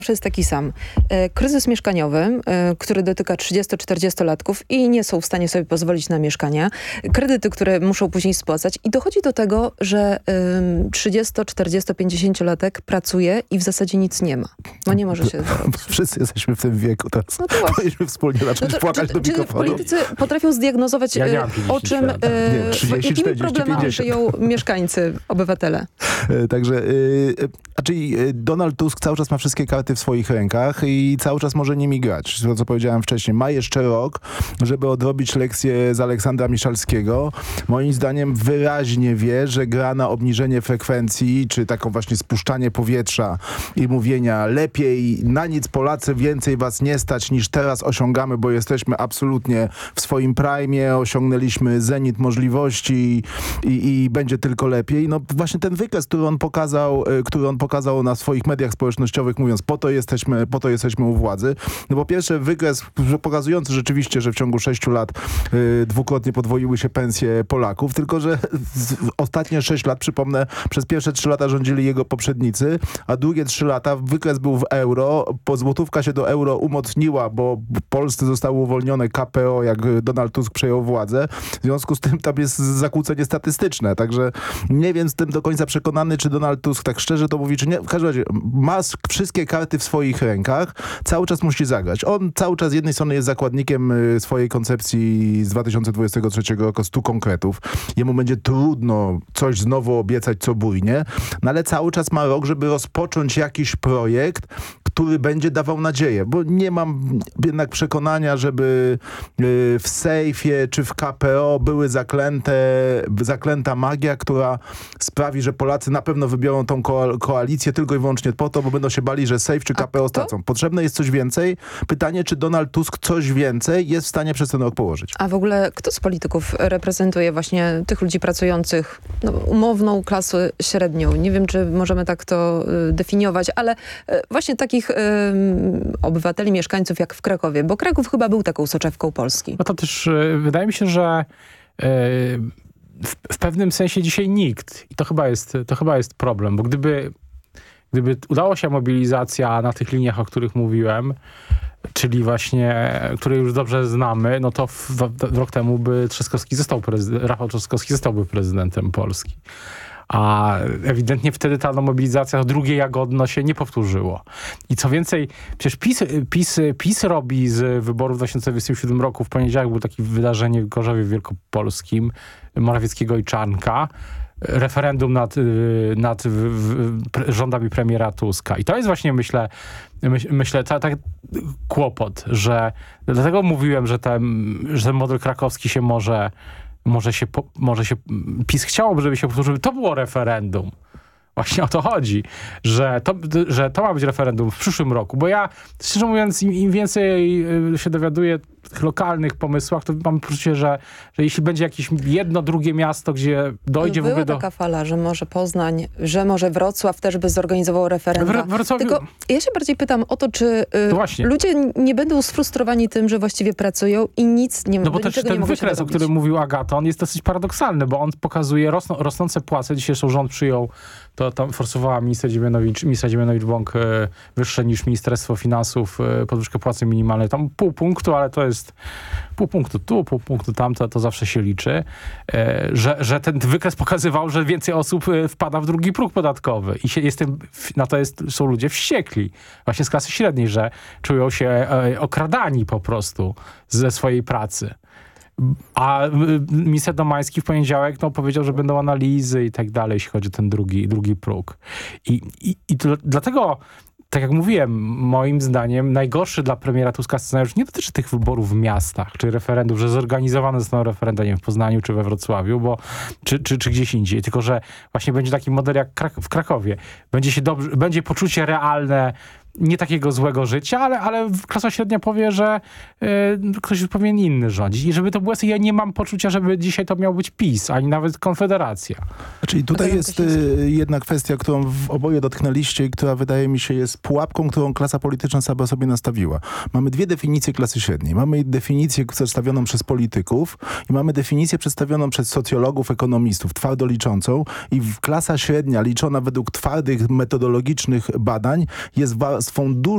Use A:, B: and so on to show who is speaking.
A: jest taki sam. Kryzys mieszkaniowy, który dotyka 30-40-latków i nie są w stanie sobie pozwolić na mieszkania. Kredyty, które muszą później spłacać. I dochodzi do tego, że 30, 40, 50-latek pracuje i w zasadzie nic nie ma. Bo nie może się zarobić.
B: Wszyscy jesteśmy w tym wieku teraz.
A: No to właśnie.
B: Powinniśmy wspólnie zacząć płakać do mikrofonu.
A: Czy politycy potrafią zdiagnozować, o czym, jakimi problemami żyją mieszkańcy, obywatele?
B: Także, Donald Tusk cały czas ma wszystkie karty w swoich rękach i cały czas może nimi grać. To, co powiedziałem wcześniej. Ma jeszcze rok, żeby odrobić lekcję z Aleksandra Miszalskiego. Moim zdaniem wyraźnie wie, że gra na obniżenie frekwencji, czy taką właśnie spuszczanie powietrza i mówienia lepiej, na nic Polacy, więcej was nie stać niż teraz osiągamy, bo jesteśmy absolutnie w swoim prime, osiągnęliśmy zenit możliwości i będzie tylko lepiej. No właśnie ten wykaz, który on pokazał na swoich mediach społecznościowych, mówiąc po to jesteśmy u władzy. No po pierwsze wykaz pokazujący rzeczywiście, że w ciągu 6 lat dwukrotnie podwoiły się pensje Polaków, tylko że ostatnie 6 lat, przypomnę, przez pierwsze 3 lata rządzili jego poprzednicy, a drugie 3 lata wykres był w euro, złotówka się do euro umocniła, bo w Polsce zostało uwolnione KPO, jak Donald Tusk przejął władzę. W związku z tym tam jest zakłócenie statystyczne, także nie wiem, jestem do końca przekonany, czy Donald Tusk tak szczerze to mówi, czy nie. W każdym razie ma wszystkie karty w swoich rękach, cały czas musi zagrać. On cały czas z jednej strony jest zakładnikiem swojej koncepcji z 2023 roku 100 konkretów. Jemu będzie trudno coś znowu obiecać, co bujnie, no ale cały czas ma rok, żeby rozpocząć jakiś projekt, który będzie dawał nadzieję, bo nie mam jednak przekonania, żeby w sejfie czy w KPO były zaklęta magia, która sprawi, że Polacy na pewno wybiorą tą koalicję tylko i wyłącznie po to, bo będą się bali, że sejf czy KPO stracą. Potrzebne jest coś więcej. Pytanie, czy Donald Tusk coś więcej jest w stanie przez ten rok położyć.
A: A w ogóle kto z polityków reprezentuje właśnie tych ludzi pracujących, umowną klasę średnią? Nie wiem, czy możemy tak to definiować, ale właśnie takich obywateli, mieszkańców jak w Krakowie, bo Kraków chyba był taką soczewką Polski.
C: No to też wydaje mi się, że w pewnym sensie dzisiaj nikt. I to chyba jest problem, bo gdyby udała się mobilizacja na tych liniach, o których mówiłem, czyli właśnie, które już dobrze znamy, no to rok temu by Rafał Trzaskowski zostałby prezydentem Polski. A ewidentnie wtedy ta mobilizacja drugie Jagodno się nie powtórzyło. I co więcej, przecież PiS robi z wyborów w 2027 roku. W poniedziałek było takie wydarzenie w Gorzowie Wielkopolskim Morawieckiego i Czarnka. Referendum nad rządami premiera Tuska. I to jest właśnie, myślę, tak kłopot, że dlatego mówiłem, że ten model krakowski się może się PiS chciałoby, żeby się powtórzył. To było referendum. Właśnie o to chodzi, że to ma być referendum w przyszłym roku, bo ja, szczerze mówiąc, im więcej się dowiaduję w tych lokalnych pomysłach, to mam poczucie, że jeśli będzie jakieś jedno, drugie miasto, gdzie dojdzie w ogóle do...
A: Była taka fala, że może Poznań, że może Wrocław też by zorganizował referendum. Tylko ja się bardziej pytam o to, czy ludzie nie będą sfrustrowani tym, że właściwie pracują i nic nie mogą.
C: No bo też ten wykres, o którym mówił Agaton, jest dosyć paradoksalny, bo on pokazuje rosnące płace. Dzisiaj rząd przyjął, to tam forsowała minister Dziemianowicz-Bąk wyższe niż Ministerstwo Finansów podwyżkę płacy minimalnej. Tam pół punktu, ale to jest pół punktu tu, pół punktu tam, to zawsze się liczy. Że ten wykres pokazywał, że więcej osób wpada w drugi próg podatkowy. I są ludzie wściekli. Właśnie z klasy średniej, że czują się okradani po prostu ze swojej pracy. A minister Domański w poniedziałek powiedział, że będą analizy i tak dalej, jeśli chodzi o ten drugi próg. I dlatego, tak jak mówiłem, moim zdaniem najgorszy dla premiera Tuska scenariusz nie dotyczy tych wyborów w miastach, czy referendów, że zorganizowane zostaną referenda, nie wiem, w Poznaniu czy we Wrocławiu, czy gdzieś indziej, tylko że właśnie będzie taki model jak w Krakowie. Będzie poczucie realne, nie takiego złego życia, ale klasa średnia powie, że ktoś powinien inny rządzić. I żeby to było, ja nie mam poczucia, żeby dzisiaj to miał być PiS, ani nawet Konfederacja.
B: Czyli tutaj jest jedna kwestia, którą oboje dotknęliście i która wydaje mi się jest pułapką, którą klasa polityczna sama sobie nastawiła. Mamy dwie definicje klasy średniej. Mamy definicję przedstawioną przez polityków i mamy definicję przedstawioną przez socjologów, ekonomistów, twardo liczącą i klasa średnia liczona według twardych, metodologicznych badań jest warstwą